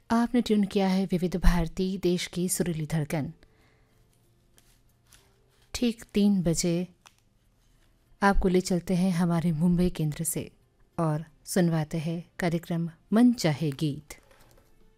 आपने ट्यून किया है विविध भारती, देश की सुरीली धड़कन। ठीक 3 बजे आपको ले चलते हैं हमारे मुंबई केंद्र से और सुनवाते हैं कार्यक्रम मन चाहे गीत।